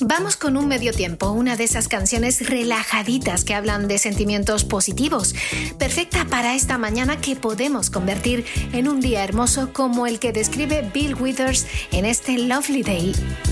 Vamos con un medio tiempo, una de esas canciones relajaditas que hablan de sentimientos positivos, perfecta para esta mañana que podemos convertir en un día hermoso como el que describe Bill Withers en este Lovely Day.